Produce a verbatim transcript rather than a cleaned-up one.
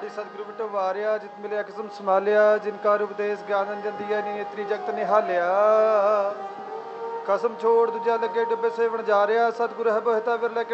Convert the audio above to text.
ਸਾਡੀ ਸਤਿਗੁਰੂ ਵਿਟੋ ਵਾਰਿਆ ਜਿਤ ਮਿਲਿਆ ਕਿਸਮ ਸੰਭਾਲਿਆ ਜਿਨ ਕਾਰ ਉਪਦੇਸ਼ ਗਿਆਨ ਅੰਜਨ ਦੀਆ ਨੀ ਨੇਤਰੀ ਜਗਤ ਨਿਹਾਲਿਆ ਕਸਮ ਛੋੜ ਦੂਜਾ ਲੱਗੇ ਡੁੱਬੇ ਸੇਵਣ ਜਾ ਰਿਹਾ ਸਤਿਗੁਰ ਹੈ ਬਹਿਤਾ ਵਿਰਲੇ